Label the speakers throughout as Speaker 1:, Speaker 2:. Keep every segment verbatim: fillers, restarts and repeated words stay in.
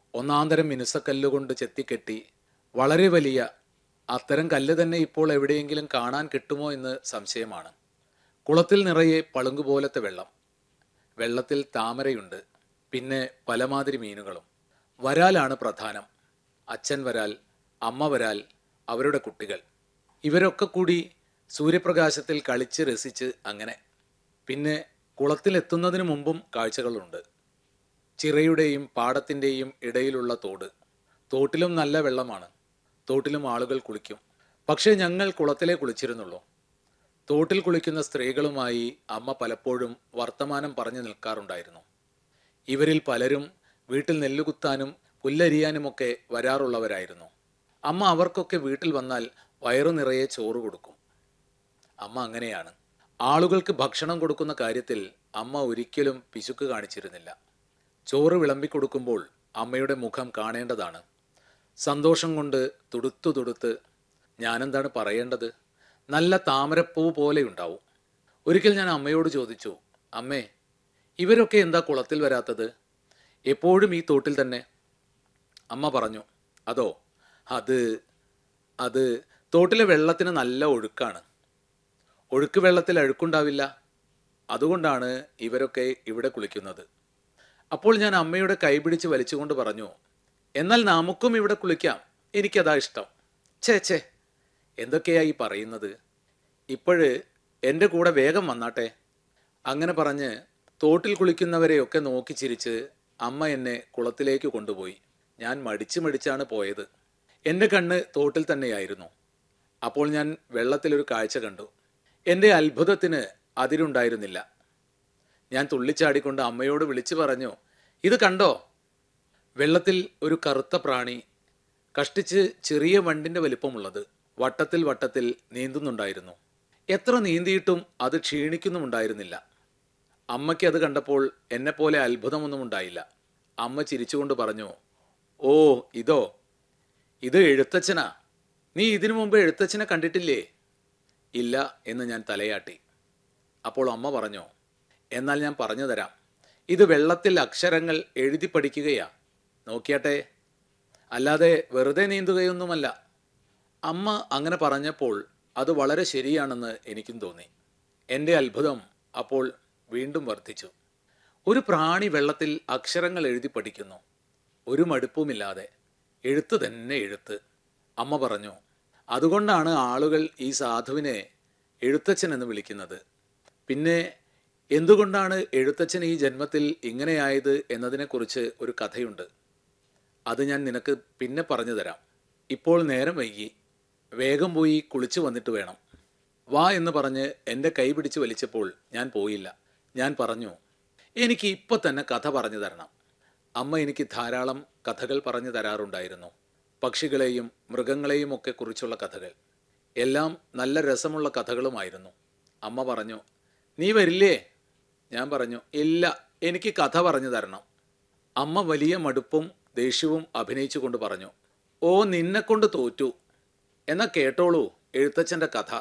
Speaker 1: ഒന്നാന്തരം മിനുസക്കല്ലുകൊണ്ട് ചെത്തിക്കെട്ടി വളരെ വലിയ അത്തരം കല്ല് തന്നെ ഇപ്പോൾ എവിടെയെങ്കിലും കാണാൻ കിട്ടുമോ എന്ന് സംശയമാണ്. കുളത്തിൽ നിറയെ പളുങ്കുപോലത്തെ വെള്ളം. വെള്ളത്തിൽ താമരയുണ്ട്. പിന്നെ പലമാതിരി മീനുകളും. വരാലാണ് പ്രധാനം. അച്ഛൻ വരാൽ, അമ്മ വരാൽ, അവരുടെ കുട്ടികൾ. ഇവരൊക്കെ കൂടി സൂര്യപ്രകാശത്തിൽ കളിച്ച് രസിച്ച് അങ്ങനെ. പിന്നെ കുളത്തിലെത്തുന്നതിന് മുമ്പും കാഴ്ചകളുണ്ട്. ചിറയുടെയും പാടത്തിൻ്റെയും ഇടയിലുള്ള തോട്. തോട്ടിലും നല്ല വെള്ളമാണ്. തോട്ടിലും ആളുകൾ കുളിക്കും. പക്ഷേ ഞങ്ങൾ കുളത്തിലേ കുളിച്ചിരുന്നുള്ളൂ. തോട്ടിൽ കുളിക്കുന്ന സ്ത്രീകളുമായി അമ്മ പലപ്പോഴും വർത്തമാനം പറഞ്ഞു നിൽക്കാറുണ്ടായിരുന്നു. ഇവരിൽ പലരും വീട്ടിൽ നെല്ലുകുത്താനും പുല്ലരിയാനുമൊക്കെ വരാറുള്ളവരായിരുന്നു. അമ്മ അവർക്കൊക്കെ വീട്ടിൽ വന്നാൽ വയറു നിറയെ ചോറ് കൊടുക്കും. അമ്മ അങ്ങനെയാണ്. ആളുകൾക്ക് ഭക്ഷണം കൊടുക്കുന്ന കാര്യത്തിൽ അമ്മ ഒരിക്കലും പിശുക്ക് കാണിച്ചിരുന്നില്ല. ചോറ് വിളമ്പിക്കൊടുക്കുമ്പോൾ അമ്മയുടെ മുഖം കാണേണ്ടതാണ്. സന്തോഷം കൊണ്ട് തുടുത്തു തുടുത്ത്. ഞാനെന്താണ് പറയേണ്ടത്? നല്ല താമരപ്പൂ പോലെയുണ്ടാവും. ഒരിക്കൽ ഞാൻ അമ്മയോട് ചോദിച്ചു, അമ്മേ, ഇവരൊക്കെ എന്താ കുളത്തിൽ വരാത്തത്? എപ്പോഴും ഈ തോട്ടിൽ തന്നെ. അമ്മ പറഞ്ഞു, അതോ അത് അത് തോട്ടിലെ വെള്ളത്തിന് നല്ല ഒഴുക്കാണ്. ഒഴുക്ക് വെള്ളത്തിൽ അഴുക്കുണ്ടാവില്ല. അതുകൊണ്ടാണ് ഇവരൊക്കെ ഇവിടെ കുളിക്കുന്നത്. അപ്പോൾ ഞാൻ അമ്മയുടെ കൈ പിടിച്ച് വലിച്ചുകൊണ്ട് പറഞ്ഞു, എന്നാൽ നമുക്കും ഇവിടെ കുളിക്കാം. എനിക്കതാ ഇഷ്ടം. ഛേ ഛേ എന്തൊക്കെയായി പറയുന്നത്? ഇപ്പോഴ് എൻ്റെ കൂടെ വേഗം വന്നാട്ടെ. അങ്ങനെ പറഞ്ഞ് തോട്ടിൽ കുളിക്കുന്നവരെയൊക്കെ നോക്കി ചിരിച്ച് അമ്മ എന്നെ കുളത്തിലേക്ക് കൊണ്ടുപോയി. ഞാൻ മടിച്ച് മടിച്ചാണ് പോയത്. എൻ്റെ കണ്ണ് തോട്ടിൽ തന്നെയായിരുന്നു. അപ്പോൾ ഞാൻ വെള്ളത്തിലൊരു കാഴ്ച കണ്ടു. എൻ്റെ അത്ഭുതത്തിന് അതിരുണ്ടായിരുന്നില്ല. ഞാൻ തുള്ളിച്ചാടിക്കൊണ്ട് അമ്മയോട് വിളിച്ചു പറഞ്ഞു, ഇത് കണ്ടോ? വെള്ളത്തിൽ ഒരു കറുത്ത പ്രാണി, കഷ്ടിച്ച് ചെറിയ വണ്ടിൻ്റെ വലിപ്പമുള്ളത്, വട്ടത്തിൽ വട്ടത്തിൽ നീന്തുന്നുണ്ടായിരുന്നു. എത്ര നീന്തിയിട്ടും അത് ക്ഷീണിക്കുന്നുമുണ്ടായിരുന്നില്ല. അമ്മയ്ക്ക് അത് കണ്ടപ്പോൾ എന്നെപ്പോലെ അത്ഭുതമൊന്നും ഉണ്ടായില്ല. അമ്മ ചിരിച്ചുകൊണ്ട് പറഞ്ഞു, ഓ ഇതോ, ഇത് എഴുത്തച്ഛനാ. നീ ഇതിനു മുമ്പ് എഴുത്തച്ഛനെ കണ്ടിട്ടില്ലേ? ഇല്ല എന്ന് ഞാൻ തലയാട്ടി. അപ്പോൾ അമ്മ പറഞ്ഞു, എന്നാൽ ഞാൻ പറഞ്ഞു തരാം. ഇത് വെള്ളത്തിൽ അക്ഷരങ്ങൾ എഴുതി പഠിക്കുകയാ. നോക്കിയാട്ടെ, അല്ലാതെ വെറുതെ നീന്തുകയൊന്നുമല്ല. അമ്മ അങ്ങനെ പറഞ്ഞപ്പോൾ അത് വളരെ ശരിയാണെന്ന് എനിക്കും തോന്നി. എൻ്റെ അത്ഭുതം അപ്പോൾ വീണ്ടും വർദ്ധിച്ചു. ഒരു പ്രാണി വെള്ളത്തിൽ അക്ഷരങ്ങൾ എഴുതി പഠിക്കുന്നു, ഒരു മടുപ്പുമില്ലാതെ. എഴുത്ത് തന്നെ എഴുത്ത്. അമ്മ പറഞ്ഞു, അതുകൊണ്ടാണ് ആളുകൾ ഈ സാധുവിനെ എഴുത്തച്ഛൻ എന്ന് വിളിക്കുന്നത്. പിന്നെ എന്തുകൊണ്ടാണ് എഴുത്തച്ഛൻ ഈ ജന്മത്തിൽ ഇങ്ങനെയായത് എന്നതിനെക്കുറിച്ച് ഒരു കഥയുണ്ട്. അത് ഞാൻ നിനക്ക് പിന്നെ പറഞ്ഞു തരാം. ഇപ്പോൾ നേരം വൈകി. വേഗം പോയി കുളിച്ചു വന്നിട്ട് വേണം. വാ എന്ന് പറഞ്ഞ് എൻ്റെ കൈ പിടിച്ച് വലിച്ചപ്പോൾ ഞാൻ പോയില്ല. ഞാൻ പറഞ്ഞു, എനിക്ക് ഇപ്പം തന്നെ കഥ പറഞ്ഞു തരണം. അമ്മ എനിക്ക് ധാരാളം കഥകൾ പറഞ്ഞു തരാറുണ്ടായിരുന്നു. പക്ഷികളെയും മൃഗങ്ങളെയും ഒക്കെ കുറിച്ചുള്ള കഥകൾ. എല്ലാം നല്ല രസമുള്ള കഥകളുമായിരുന്നു. അമ്മ പറഞ്ഞു, നീ വരില്ലേ? ഞാൻ പറഞ്ഞു, ഇല്ല, എനിക്ക് കഥ പറഞ്ഞു തരണം. അമ്മ വലിയ മടുപ്പും ദേഷ്യവും അഭിനയിച്ചു കൊണ്ട് പറഞ്ഞു, ഓ നിന്നെക്കൊണ്ട് തോറ്റു. എന്നാ കേട്ടോളൂ എഴുത്തച്ഛൻ്റെ കഥ.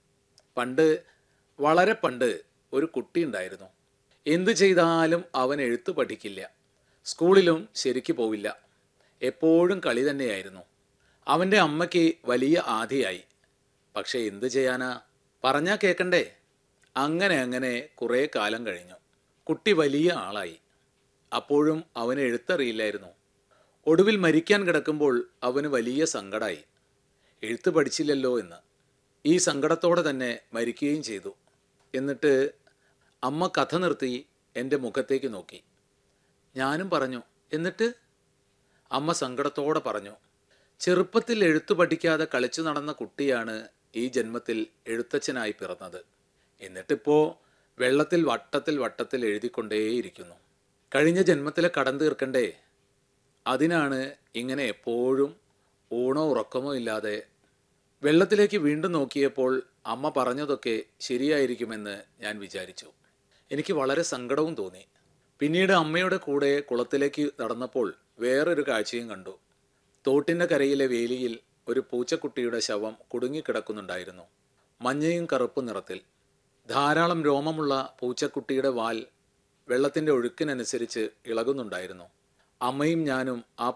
Speaker 1: പണ്ട്, വളരെ പണ്ട് ഒരു കുട്ടിയുണ്ടായിരുന്നു. എന്തു ചെയ്താലും അവൻ എഴുത്ത് പഠിക്കില്ല. സ്കൂളിലും ശരിക്ക് പോവില്ല. എപ്പോഴും കളി തന്നെയായിരുന്നു. അവൻ്റെ അമ്മയ്ക്ക് വലിയ ആധിയായി. പക്ഷെ എന്തു ചെയ്യാനാ? പറഞ്ഞാൽ കേൾക്കണ്ടേ? അങ്ങനെ അങ്ങനെ കുറേ കാലം കഴിഞ്ഞു. കുട്ടി വലിയ ആളായി. അപ്പോഴും അവന് എഴുത്തറിയില്ലായിരുന്നു. ഒടുവിൽ മരിക്കാൻ കിടക്കുമ്പോൾ അവന് വലിയ സങ്കടമായി. എഴുത്ത് പഠിച്ചില്ലല്ലോ എന്ന്. ഈ സങ്കടത്തോടെ തന്നെ മരിക്കുകയും ചെയ്തു. എന്നിട്ട് അമ്മ കഥ നിർത്തി എൻ്റെ മുഖത്തേക്ക് നോക്കി. ഞാനും പറഞ്ഞു, എന്നിട്ട്? അമ്മ സങ്കടത്തോടെ പറഞ്ഞു, ചെറുപ്പത്തിൽ എഴുത്തു പഠിക്കാതെ കളിച്ചു നടന്ന കുട്ടിയാണ് ഈ ജന്മത്തിൽ എഴുത്തച്ഛനായി പിറന്നത്. എന്നിട്ടിപ്പോൾ വെള്ളത്തിൽ വട്ടത്തിൽ വട്ടത്തിൽ എഴുതിക്കൊണ്ടേയിരിക്കുന്നു. കഴിഞ്ഞ ജന്മത്തിലെ കടം തീർക്കണ്ടേ? അതിനാണ് ഇങ്ങനെ എപ്പോഴും ഊണോ ഉറക്കമോ ഇല്ലാതെ. വെള്ളത്തിലേക്ക് വീണ്ടും നോക്കിയപ്പോൾ അമ്മ പറഞ്ഞതൊക്കെ ശരിയായിരിക്കുമെന്ന് ഞാൻ വിചാരിച്ചു. എനിക്ക് വളരെ സങ്കടവും തോന്നി. പിന്നീട് അമ്മയുടെ കൂടെ കുളത്തിലേക്ക് നടന്നപ്പോൾ വേറൊരു കാഴ്ചയും കണ്ടു. തോട്ടിൻ്റെ കരയിലെ വേലിയിൽ ഒരു പൂച്ചക്കുട്ടിയുടെ ശവം കുടുങ്ങിക്കിടക്കുന്നുണ്ടായിരുന്നു. മഞ്ഞയും കറുപ്പും നിറത്തിൽ. ധാരാളം രോമമുള്ള പൂച്ചക്കുട്ടിയുടെ വാൽ വെള്ളത്തിൻ്റെ ഒഴുക്കിനനുസരിച്ച് ഇളകുന്നുണ്ടായിരുന്നു. അമ്മയും ഞാനും ആ